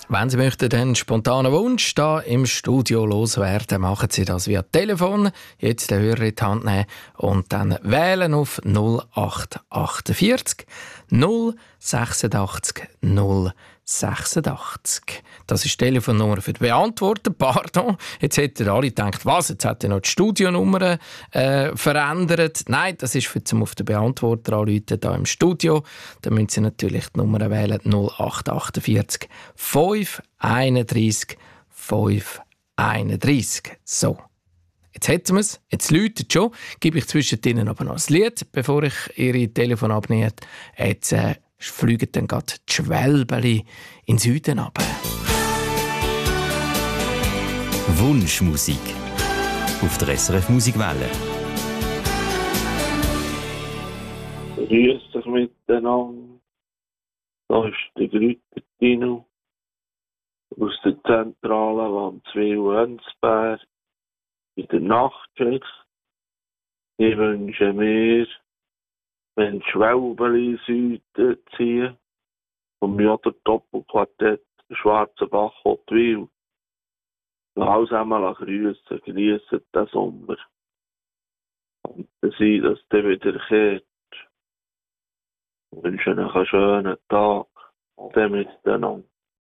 Wenn Sie möchten, einen spontanen Wunsch hier im Studio loswerden, machen Sie das via Telefon. Jetzt den Hörer in die Hand nehmen und dann wählen auf 0848 086 086. Das ist die Telefonnummer für die Beantworter. Pardon, jetzt hätten alle gedacht, was, jetzt hat er noch die Studionummer verändert. Nein, das ist für zum auf den Beantworter anrufen hier im Studio. Dann müssen Sie natürlich die Nummer wählen 0848 531 531. So. Jetzt hätten wir es, jetzt läutet es schon. Gebe ich zwischen ihnen aber noch ein Lied, bevor ich Ihre Telefon abnehme. Jetzt fliegen dann gerade die Schwälbeli in den Süden runter. Wunschmusik auf der SRF Musikwelle. Grüß dich miteinander. Da ist der Grüter Dino aus der zentralen Landswil-Enzberg in der Nachtschicht. Ich wünsche mir, wenn die Schwälbeli Süden ziehen, vom Joder Doppelquartett Schwarzenbach Ottwil. Lass einmal grüßen, geniessen den Sommer. Und dann sein, dass der wieder kehrt. Ich wünsche euch einen schönen Tag. Ade miteinander.